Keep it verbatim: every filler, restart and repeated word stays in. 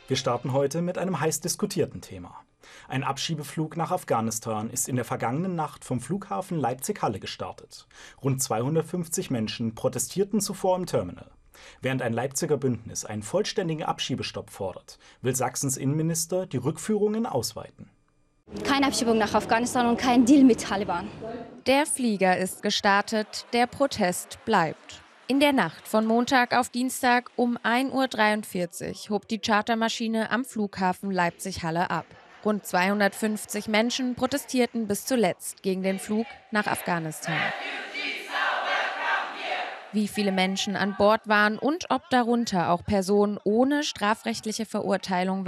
Wir starten heute mit einem heiß diskutierten Thema. Ein Abschiebeflug nach Afghanistan ist in der vergangenen Nacht vom Flughafen Leipzig-Halle gestartet. Rund zweihundertfünfzig Menschen protestierten zuvor im Terminal. Während ein Leipziger Bündnis einen vollständigen Abschiebestopp fordert, will Sachsens Innenminister die Rückführungen ausweiten. Keine Abschiebung nach Afghanistan und kein Deal mit Taliban. Der Flieger ist gestartet, der Protest bleibt. In der Nacht von Montag auf Dienstag um ein Uhr dreiundvierzig hob die Chartermaschine am Flughafen Leipzig-Halle ab. Rund zweihundertfünfzig Menschen protestierten bis zuletzt gegen den Flug nach Afghanistan. Wie viele Menschen an Bord waren und ob darunter auch Personen ohne strafrechtliche Verurteilung